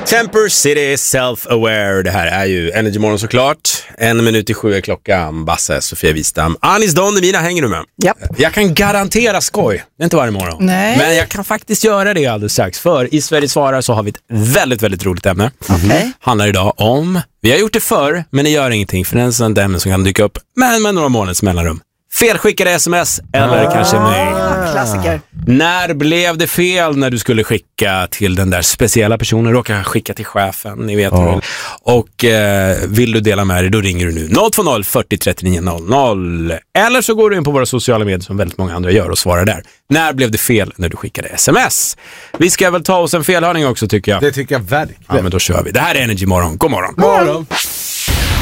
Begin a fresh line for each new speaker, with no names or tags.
Temper City Self-Aware. Det här är ju Energy Morgon såklart. 7:01 är klockan. Basse, Sofia Wistam, Anis Don, Mina, hänger du med?
Japp.
Jag kan garantera skoj. Det är inte varje morgon.
Nej.
Men jag kan faktiskt göra det alldeles strax. För i Sveriges svarar så har vi ett väldigt, väldigt roligt ämne. Handlar idag om, vi har gjort det förr, men det gör ingenting. För det är en sån ämne som kan dyka upp med några månaders mellanrum. Felskickade sms eller kanske mejl.
Klassiker.
När blev det fel när du skulle skicka till den där speciella personen? Råkar skicka till chefen, ni vet väl. Och vill du dela med dig, då ringer du nu 020 40 39 00. Eller så går du in på våra sociala medier som väldigt många andra gör och svarar där. När blev det fel när du skickade sms? Vi ska väl ta oss en felhörning också, tycker jag.
Det tycker jag verkligen.
Ja, men då kör vi. Det här är Energy Morgon. God morgon.
God morgon.